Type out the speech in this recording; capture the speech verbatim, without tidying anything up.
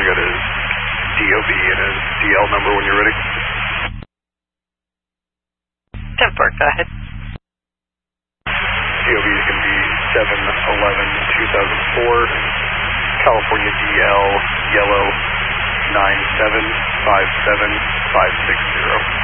I got his D O B and his D L number when you're ready. ten four, go ahead. D O B is going to be seven eleven two thousand four, California D L, yellow, nine seven five seven five six zero.